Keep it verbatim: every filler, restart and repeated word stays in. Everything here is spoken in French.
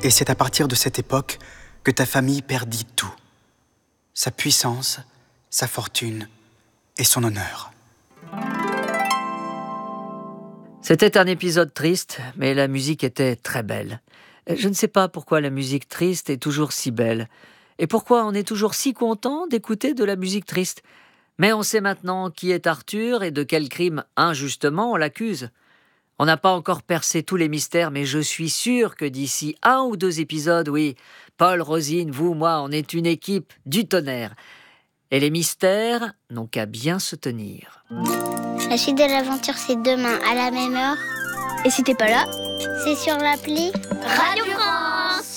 Et c'est à partir de cette époque que ta famille perdit tout. Sa puissance, sa fortune et son honneur. C'était un épisode triste, mais la musique était très belle. Je ne sais pas pourquoi la musique triste est toujours si belle, et pourquoi on est toujours si content d'écouter de la musique triste. Mais on sait maintenant qui est Arthur et de quel crime, injustement, on l'accuse. On n'a pas encore percé tous les mystères, mais je suis sûr que d'ici un ou deux épisodes, oui, Paul, Rosine, vous, moi, on est une équipe du tonnerre. Et les mystères n'ont qu'à bien se tenir. La suite de l'aventure, c'est demain à la même heure. Et si t'es pas là, c'est sur l'appli Radio